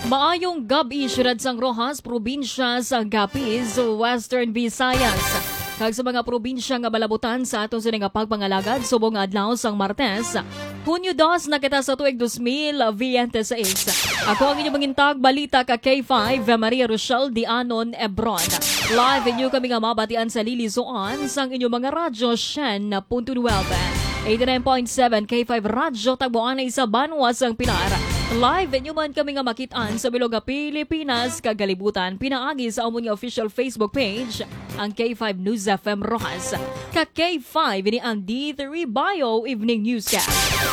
Maayong gabi, Syudad Sang Rojas, probinsya sa Capiz, Western Visayas. Kag sa mga probinsya nga balabutan sa aton sa nga pagpangalagad subong adlaw sang Martes, Hunyo 2 na kita sa tuig 2026. Ako ang inyong mangintag balita ka K5 Maria Rochelle Dianon Ebron. Live inyo kami nga mabatian sa Lilizoan sang inyong mga radyo Shen.12. 89.7 K5 Radyo tagbuan na sa Banwa sang Pilar. Live inyo man kami nga makitaan sa Bilog Pilipinas kagalibutan pinaagi sa among official Facebook page ang K5 News FM Rojas. Ka K5 ini ang D3 Bio Evening Newscast.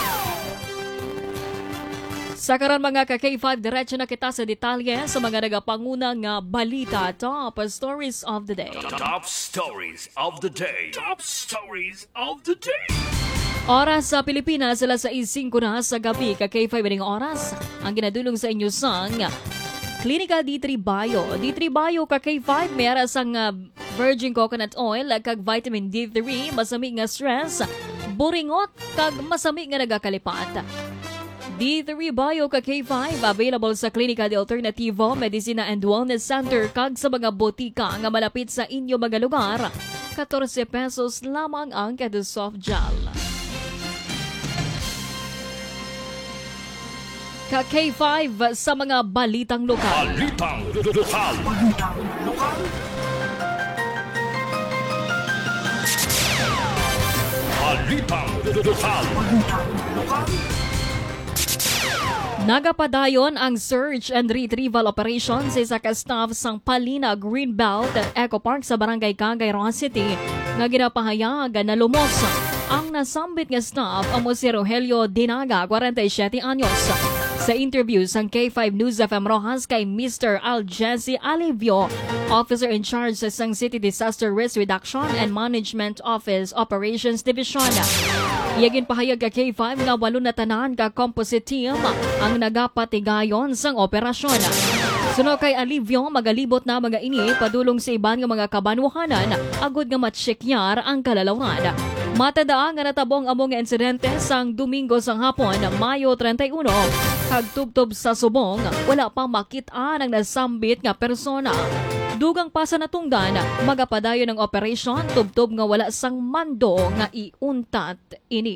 Sa karon mga ka K5 diretso na kita sa detalye sa mga nagapangunang nga balita. Top stories of the day. Top stories of the day. Top stories of the day. Oras sa Pilipinas, alas 6:05 na sa gabi, ka K5 ring oras. Ang ginadulong sa inyo sang Klinika D3 Bio. D3 Bio ka K5, may aras ang virgin coconut oil, kag vitamin D3, masami nga stress, buringot, kag masami nga nagakalipat. D3 Bio ka K5, available sa Klinika de Alternativo, Medicina and Wellness Center, kag sa mga botika nga malapit sa inyo mga lugar. 14 pesos lamang ang kada soft gel. Ka K5 sa mga balitang lokal. Balitang lokal. Balitang lokal. Nagapadayon ang search and retrieval operation sa isa ka staff sang Palina Greenbelt Eco Park sa Barangay Cagayan City nga ginapahayag na lumos ang nasambit nga staff amo si Rogelio Dinaga, 47 anyos. Sa interview sang K5 News FM Rojas kay Mr. Aljesse Alivio, Officer in Charge sa sang City Disaster Risk Reduction and Management Office Operations Division. Iyagin pahayag ka K5 nga 8 na tanan ka composite team ang nagapatigayon sang operasyon. Suno kay Alivio, magalibot na mga ini padulong sa iban nga mga kabanwahanan agud nga matsyekyar ang kalalawan. Matandaan nga natabong among insidente sang Domingo sang hapon, Mayo 31, kag tubtob sa subong, wala pang makit-an ang nasambit nga persona. Dugang pa sa natungdan, magapadayon ng operasyon, tubtob nga wala sang mando nga iuntat ini.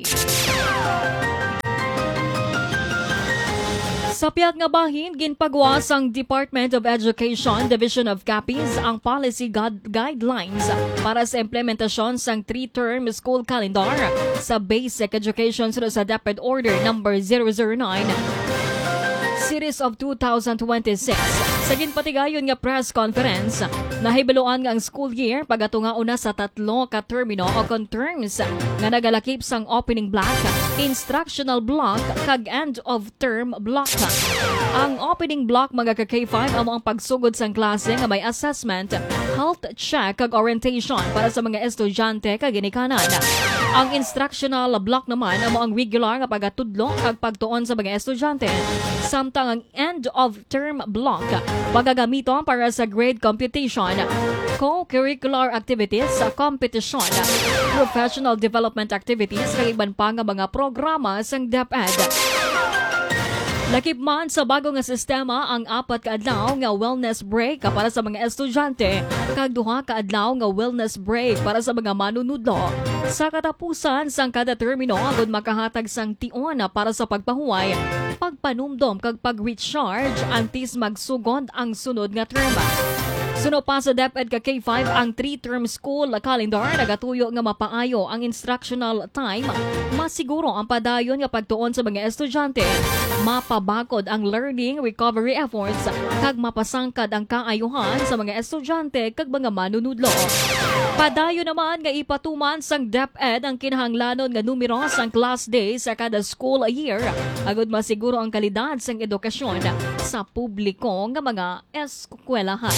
Sa piyag nga bahin, ginpagawas ang Department of Education, Division of Capiz, ang policy guidelines para sa implementasyon sang 3-term school calendar sa basic education sa DepEd Order No. 009 Series of 2026. Sa ginpatigayon nga press conference, nahibaluan nga ang school year pagatunga una sa 3 ka termino o terms nga nagalakip sang opening block, instructional block, kag end of term block. Ang opening block mga ka K5 amo ang pagsugod sang klase nga may assessment, health check kag orientation para sa mga estudyante kag ginikanan. Ang instructional block naman amo ang regular nga pagatudlo kag pagtuon sa mga estudyante. Samtang ang end of term block pagagamiton para sa grade computation, co-curricular activities sa competition, professional development activities kag iban pa nga mga programa sang DepEd. Lakip man sa bago nga sistema ang 4 ka adlaw nga wellness break para sa mga estudyante kag 2 ka adlaw nga wellness break para sa mga manunudlo. Sa katapusan sang kada termino agud makahatag sang tion para sa pagpahuway, pagpanumdom kag pag-recharge antes magsugod ang sunod nga term. Suno pa sa DepEd ka K5 ang 3-term school calendar nagatuyo nga mapaayo ang instructional time, masiguro ang padayon nga pagtuon sa mga estudyante, mapabakod ang learning recovery efforts kag mapasangkad ang kaayuhan sa mga estudyante kag mga manunudlo. Padayon naman nga ipatuman sang DepEd ang kinahanglanon nga numero sang class days sa kada school year agud masiguro ang kalidad sang edukasyon sa publiko nga mga eskwelahan.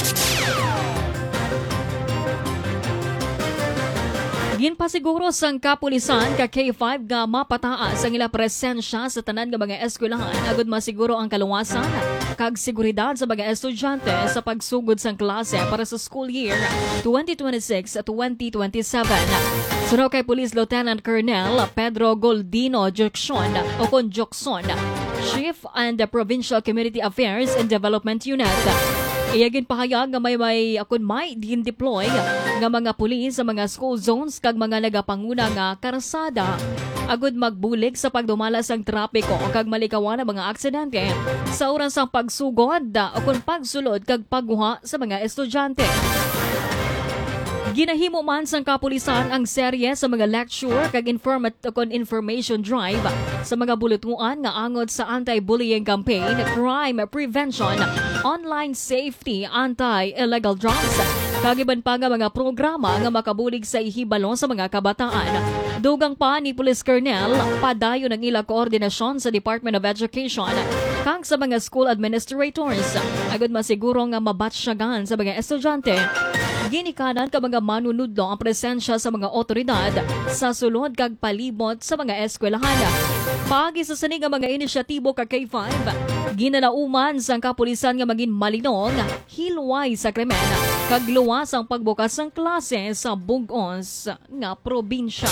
Ginpasiguro sang kapulisan ka K5 nga mapataas ang ila presensya sa tanan nga mga eskwelahan agud masiguro ang kaluwasan kag seguridad sa mga estudyante sa pagsugod sang klase para sa school year 2026-2027. Suno kay Police Lieutenant Colonel Pedro Goldino Jokson, Chief and the Provincial Community Affairs and Development Unit. Iyagin pahayag nga may akon may din-deploy nga mga pulis sa mga school zones kag mga nagapanguna nga karsada agud magbulig sa pagdumala sang trapiko kag malikawan ang mga aksidente sa oras sang pagsugod o kung pagsulod kag pagguha sa mga estudyante. Ginahimo man sang kapulisan ang serye sa mga lecture kag information drive sa mga bulatuan nga angod sa anti-bullying campaign, crime prevention, online safety, anti-illegal drugs, kag iban pa nga mga programa nga makabulig sa ihibalo sa mga kabataan. Dugang pa ni Police Colonel padayon ang ila koordinasyon sa Department of Education kag sa mga school administrators agud masiguro nga mabatsyagan sa mga estudyante. Ginikanan ka mga manunudlo ang presensya sa mga otoridad sa sulod kag palibot sa mga eskwelahan. Pagi sa sanig ang mga inisyatibo kag K5, ginalauman sang kapulisan nga maging malinong, hilway sa krimen, kag luwas ang pagbukas ng klase sa bugos nga probinsya.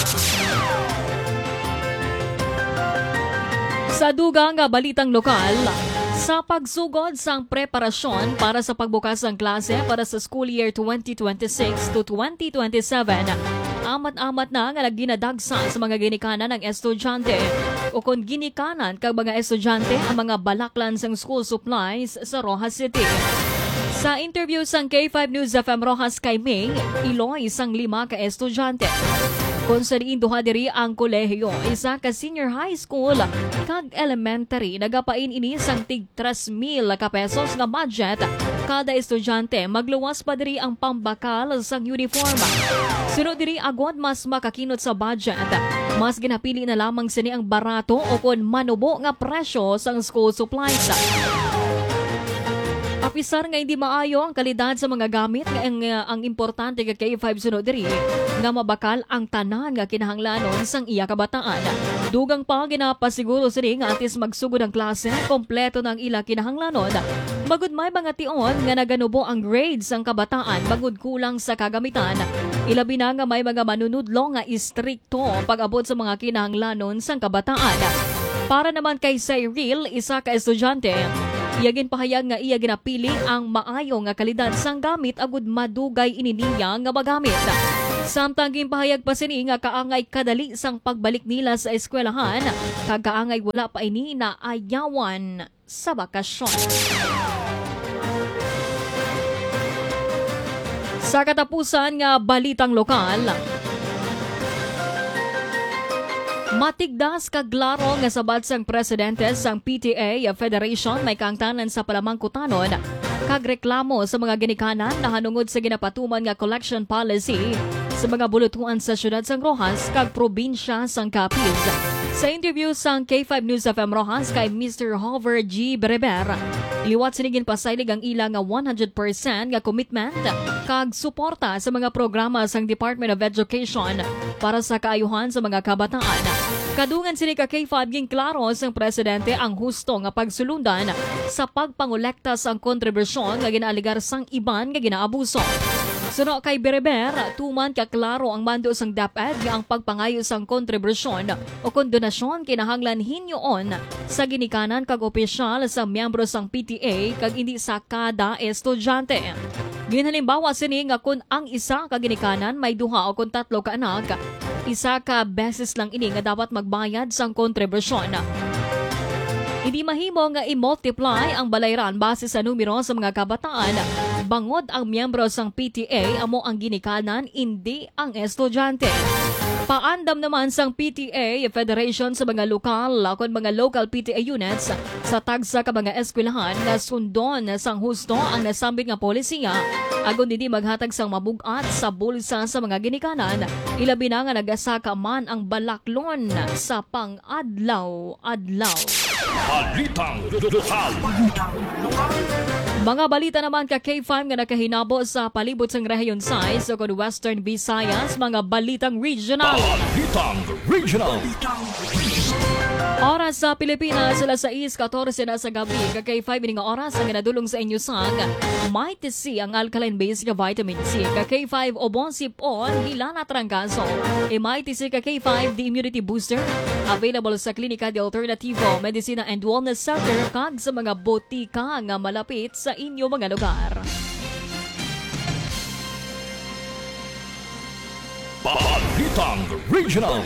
Sa dugang nga balitang lokal, sa pagsugod sang preparasyon para sa pagbukas ng klase para sa school year 2026 to 2027, amat-amat na nga ginadagsa sa mga ginikanan ng estudyante o kung ginikanan kag mga estudyante ang mga balaklan sang school supplies sa Rojas City. Sa interview sang K5 News FM Rojas kay Ming, iloy sang 5 ka estudyante. Kung sa duha diri ang kolehiyo, isa ka senior high school kag elementary, nagapain ini sang tig 3,000 ka pesos nga budget kada estudyante. Magluwas pa diri ang pambakal sang uniform. Sunod diri agwad mas makakinot sa budget. Mas ginapili na lamang sini ang barato o kon manubo nga presyo sang school supplies. Apisar nga hindi maayo ang kalidad sa mga gamit ang importante nga K5 sunod diri nga mabakal ang tanan nga kinahanglanon sang iya kabataan. Dugang pa ginapasiguro sini nga atis magsugod ang klase kompleto ng ila kinahanglanon. Magud may mga tion nga naganubo ang grades sang kabataan magud kulang sa kagamitan. Ilabi na nga may mga manunudlo nga istrikto pag-abot sa mga kinahanglanon sang kabataan. Para naman kay Cyril, isa ka estudyante, iyagin pahayag nga iya ginapili ang maayo nga kalidad sang gamit agud madugay ininiya nga magamit. Samtang ginpahayag pa sini nga kaangay kadali sang pagbalik nila sa eskwelahan kag kaangay wala pa ini na ayawan sa bakasyon. Sa katapusan nga balitang lokal, matigdas kag klaro nga sabat sang presidente sang PTA Federation may kaangtanan sa palamangkutanon kag reklamo sa mga ginikanan na hanungod sa ginapatuman nga collection policy sa mga bulutuan sa syudad sang Rojas kag probinsya sang Capiz. Sa interview sang K5 News FM Rojas kay Mr. Hover G. Bereber, liwat sinigin pasaylig ang ila nga 100% nga commitment kag suporta sa mga programa sang Department of Education para sa kaayuhan sa mga kabataan. Kadungan sini ka K5 ging klaro sang presidente ang husto nga pagsulundan sa pagpangolekta sang kontribusyon nga ginaaligar sang iban nga ginaabuso. Suno kay Bereber, tuman ka klaro ang mando sang DepEd nga ang pagpangayo sang kontribusyon o kondonasyon kinahanglan hinyoon sa ginikanan kag opisyal sa miyembro sang PTA kag hindi sa kada estudyante. Ginhalimbawa sini nga kun ang isa ka ginikanan may duha o kun 3 ka anak, isa ka beses lang ini nga dapat magbayad sang kontribusyon. Hindi mahimo nga i-multiply ang balayran base sa numero sa mga kabataan. Bangod ang miyembro sang PTA amo ang ginikanan, hindi ang estudyante. Paandam naman sang PTA Federation sa mga lokal kon mga local PTA units sa tagsa ka mga eskwelahan na sundon sang husto ang nasambit nga polisiya agon hindi maghatag sang mabugat sa bulsa sa mga ginikanan. Ilabi na nga nagasaka man ang balaklon sa pang-adlaw-adlaw. Balitang lokal. Mga balita naman ka K5 nga nakahinabo sa palibot sang rehiyon 6 o Western Visayas, mga balitang regional. Balitang regional. Oras sa Pilipinas, alas 6:14 na sa gabi. Kay 5 nga oras ang ginadulong sa inyo sang Mighty C ang alkaline base nga vitamin C. Kay 5 obon sipon, hilana trangkaso. Mighty C kay 5 the immunity booster. Available sa Klinika de Alternativo, Medicina and Wellness Center kag sa mga botika nga malapit sa inyo mga lugar. Balitang Regional.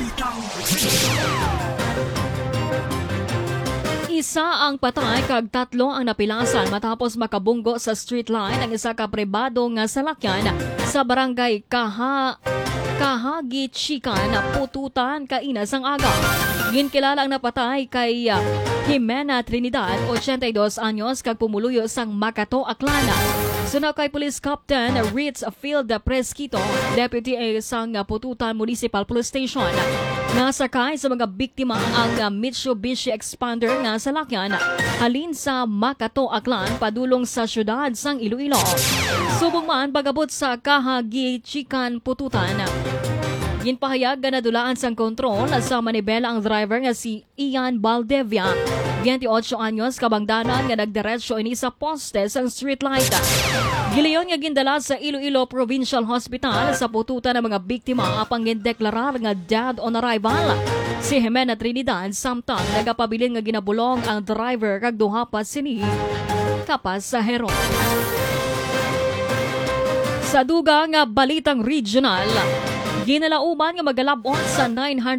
Isa ang patay kag tatlo ang napilasan matapos makabunggo sa street light ang isa ka pribado nga salakyan sa barangay Kahagi Chican, Pututan, Kainas ang aga. Ginkilala ang napatay kay Jimena Trinidad, 82 anyos, kag pumuluyo sang Makato, Aklana. Suna kay Police Captain Ritz Field Presquito, Deputy sang Pututan Municipal Police Station. Nasakay sa mga biktima ang Mitsubishi Expander nga salakyan halin sa Makato, Aklan, padulong sa syudad sang Iloilo. Subong man pagabot sa Kahagi Chican, Pututan. Ginpahayag nga nadulaan sang kontrol sa manibela ang driver nga si Ian Baldevia, 28 anyos, kabangdanan nga nagdiretso ini sa poste sang street light. Gileon nga gindala sa Iloilo Provincial Hospital sa Pututan ng mga biktima apang gindeklarar nga dead on arrival. Si Jimena Trinidad samtang nagapabilin nga ginabulong ang driver kag duha pa sini kapasahero. Sa duga nga balitang regional, ginalauman nga magalabon sa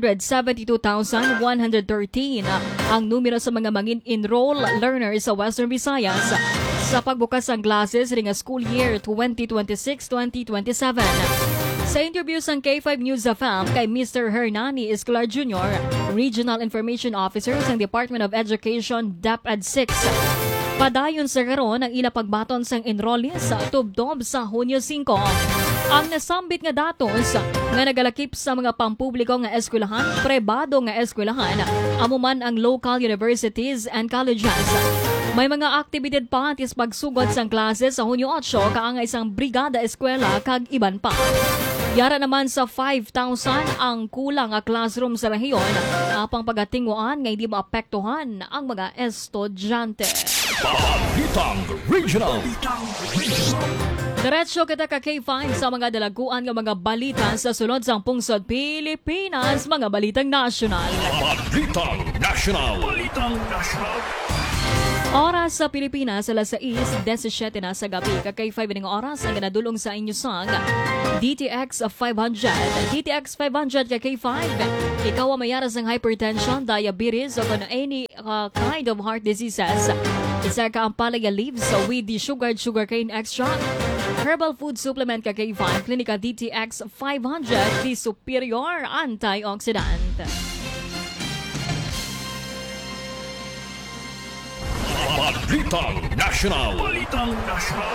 972,113 ang numero sa mga mangin-enroll learners sa Western Visayas sa pagbukas ng classes ring school year 2026-2027. Sa interview sa K5 News FM kay Mr. Hernani Escolar Jr., Regional Information Officer sa Department of Education DepEd 6, padayon sa karon ang ila pagbaton sang enrollees sa tubdob sa Hunyo 5. Ang nasambit nga datos nga nagalakip sa mga pampubliko nga eskwelahan, pribado nga eskwelahan, amuman ang local universities and colleges. May mga aktibidad pa tis pagsugod sang klase sa Hunyo 8 kaangay isang brigada eskwela kag iban pa. Yara naman sa 5,000 ang kulang nga classroom sa rehiyon apang pagatinguan nga hindi maapektuhan ang mga estudyante. Balitang Regional. Diretso kita ka K5 sa mga dalaguan ng mga balita sa sulod sang pungsod Pilipinas, mga balitang nasyonal. Balitang National. Balitang National. Oras sa Pilipinas, alas 6:17 na sa gabi. Kakay 5 ng oras ang ganadulong sa inyo sang DTX 500. DTX 500 kakay 5. Ikaw ang mayaras ng hypertension, diabetes, o kung any kind of heart diseases. Isa ka ang palaya leaves with the sugarcane extract. Herbal food supplement kakay 5. Klinika DTX 500, the superior antioxidant. Balitang National. Balitang National.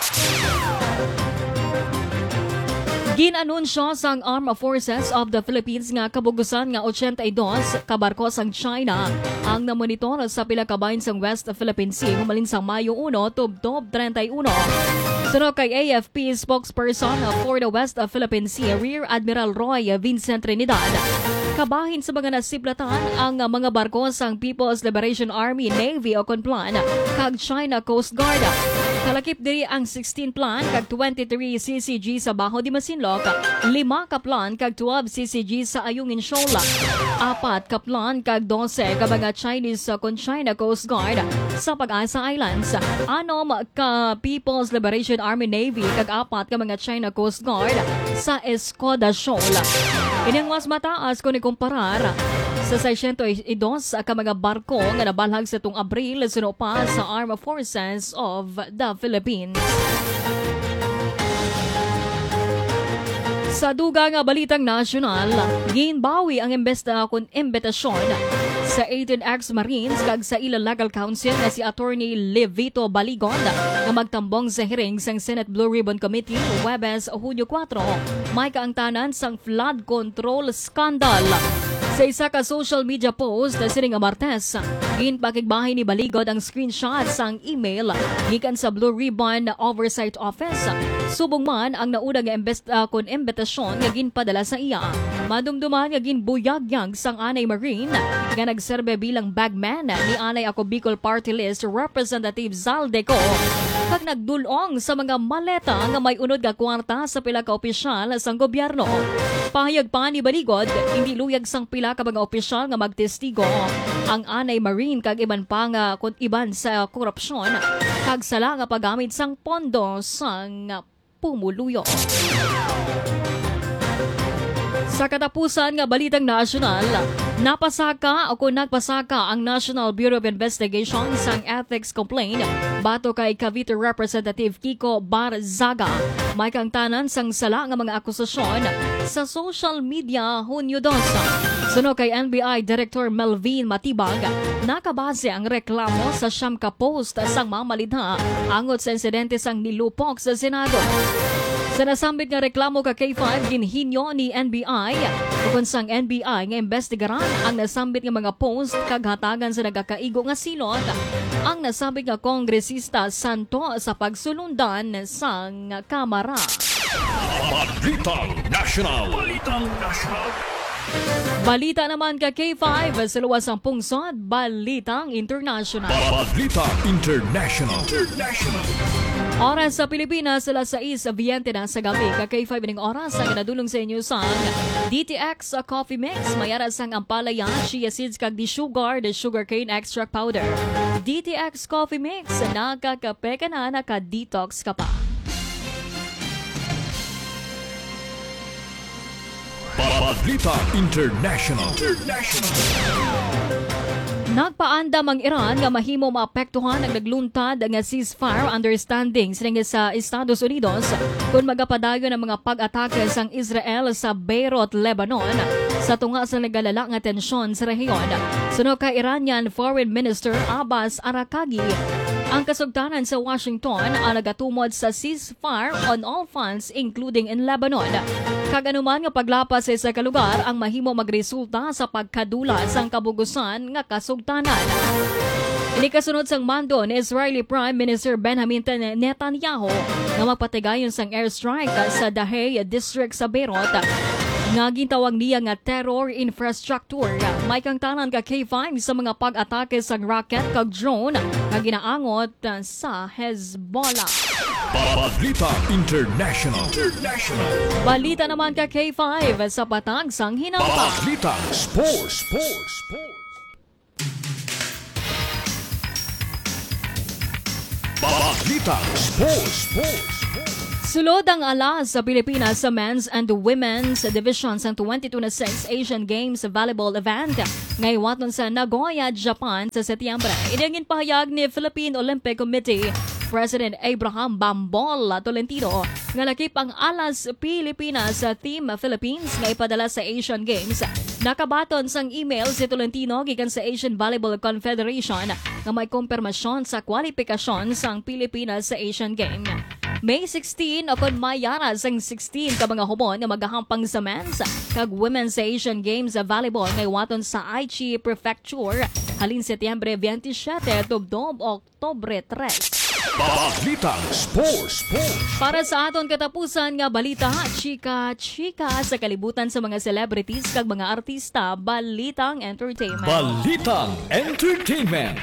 Ginanunsyo sang Armed Forces of the Philippines nga kabugusan nga 82 kabarko sang China ang namonitor sa pila ka bahin sang West Philippine Sea humalin sang Mayo 1 tubtob 31. Sunod kay AFP spokesperson for the West Philippine Sea, Rear Admiral Roy Vincent Trinidad, kabahin sa mga nasiplatan ang mga barko sang People's Liberation Army, Navy o Konplan kag China Coast Guard. Kalakip diri ang 16 plan kag 23 CCG sa Baho di Masinloc, 5 ka plan kag 12 CCG sa Ayungin Shoal, 4 ka plan kag 12 ka mga Chinese kon China Coast Guard sa Pag-asa Islands, 6 ka People's Liberation Army, Navy kag 4 ka mga China Coast Guard sa Escoda Shoal. Ining mas mataas kung ikumparar sa 602 ka mga barko nga nabalhag sa tung Abril suno pa sa Armed Forces of the Philippines. Sa duga nga balitang nasyonal, ginbawi ang imbitasyon sa 18 ex-Marines kag sa ila legal counsel na si Attorney Levito Baligon na magtambong sa hearing sang Senate Blue Ribbon Committee Huwebes, Hunyo 4, may kaangtanan sang flood control scandal. Sa isa ka social media post na sining Martes, ginpakigbahay ni Baligod ang screenshot sang email gikan sa Blue Ribbon Oversight Office. Subong man ang naunang imbitasyon nga ginpadala sa iya. Madumduman nga ginbuyagyag sang anay Marine nga nagserbe bilang bagman ni anay ako Bicol Party List Representative Zaldeco kag nagdulong sa mga maleta nga may unod nga kwarta sa pila ka opisyal sang gobyerno. Pahayag pa ni Baligod, hindi luyag sang pila ka mga opisyal nga magtestigo ang anay Marine kag iban pa nga iban sa korupsyon kag sala nga paggamit sang pondo sang pumuluyo. Sa katapusan nga balitang nasyonal, napasaka o kung nagpasaka ang National Bureau of Investigation sang ethics complaint bato kay Cavite Representative Kiko Barzaga. May kang tanan sang sala nga mga akusasyon sa social media Hunyo 2. Suno kay NBI Director Melvin Matibag, nakabase ang reklamo sa siyam ka post sang mamalidha angot sa insidente sang nilupok sa Senado. Sa nasambit nga reklamo ka K5, ginhinyo ni NBI kung sang NBI nga investigaran ang nasambit nga mga post kag hatagan sa nagakaigo nga silot ang nasambit nga kongresista Santo sa pagsulundan sang Kamara. Balitang National. Balitang National. Balita naman ka K5 sa luwas ang pungsod, Balitang International. Balitang International. Oras sa Pilipinas, alas 6:20 na sa gabi. Ka-K5 ning oras ang nadulong sa inyo sa DTX Coffee Mix. Mayara sang ampalaya, chia seeds kag di sugar, the sugarcane extract powder. DTX Coffee Mix, nakakape ka na, naka-detox ka pa. Balitang International. Nagpaandam ang Iran nga mahimo maapektuhan ang nagluntad nga ceasefire understanding sa Estados Unidos kung magapadayon ang mga pag-atake sang Israel sa Beirut, Lebanon sa tunga sa nagalala nga tensyon sa rehiyon. Suno kay Iranian Foreign Minister Abbas Araqagi, ang kasugtanan sa Washington ang nagatumod sa ceasefire on all fronts including in Lebanon. Kaganuman nga paglapas sa isa ka lugar ang mahimo magresulta sa pagkadula sang kabugusan nga kasugtanan. Ini kasunod sang mando ni Israeli Prime Minister Benjamin Netanyahu nga magpatigayon sang airstrike sa Dahej District sa Beirut nga gintawag niya nga terror infrastructure. May kang tanan ka K5 sa mga pag-atake sa rocket kag drone nga ginaangot sa Hezbollah. Balitang International. Balita naman ka K5 sa patag sang hinampa. Balitang Sports. Balitang Sports. Sulod ang alas sa Pilipinas sa men's and women's division sa 2026 Asian Games volleyball event ngaywaton sa Nagoya, Japan sa Setyembre. Inangin pahayag ni Philippine Olympic Committee President Abraham Bambol Tolentino nga lakip ang alas Pilipinas sa Team Philippines nga ipadala sa Asian Games. Nakabaton sang email si Tolentino gikan sa Asian Volleyball Confederation nga may kumpirmasyon sa kwalifikasyon sang Pilipinas sa Asian Games. May 16 akon mayara sang 16 ka mga hubon nga magahampang sa men's kag women's Asian Games volleyball ngaywaton sa Aichi Prefecture halin Setyembre 27 tubdob Oktubre 3. Balitang Sports. Para sa aton katapusan nga balita, chika sa kalibutan sa mga celebrities kag mga artista, Balitang Entertainment. Balitang Entertainment.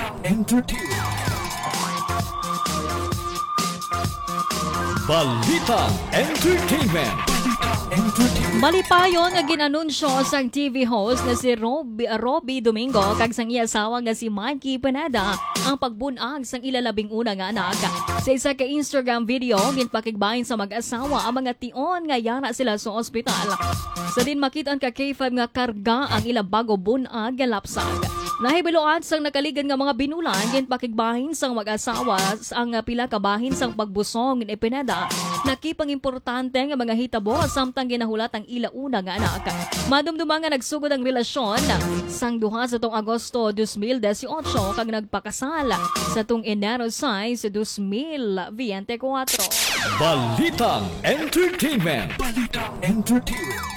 Balitang Entertainment. Malipayon nga ginanunsyo sang TV host na si Robbie Domingo kag sang iya asawa nga si Mikey Pineda ang pagbunag sang ilalabing una nga anak. Sa isa ka Instagram video, ginpakigbahin sa mag-asawa ang mga tion nga yara sila sa ospital. Sa din makitaan ka K5 nga karga ang ila bago bunag nga lapsag. Nahibiluan sang nakaligan nga mga binulan, ginpakigbahin sang mag-asawa ang pila ka bahin sang pagbusong ni Pineda. Nakipang importante nga mga hitabo samtang ginahulat ang ilauna nga anak. Madumduma nga nagsugod ang relasyon sang duha sa tong Agosto 2018 kag nagpakasal sa tong Enero 6, 2024. Balitang Entertainment.